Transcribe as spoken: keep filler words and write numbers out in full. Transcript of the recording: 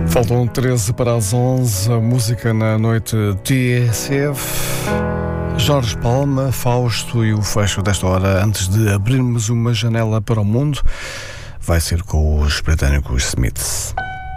Faltam treze para as onze, a música na noite T S F. Jorge Palma, Fausto, e o fecho desta hora, antes de abrirmos uma janela para o mundo, vai ser com os britânicos Smiths.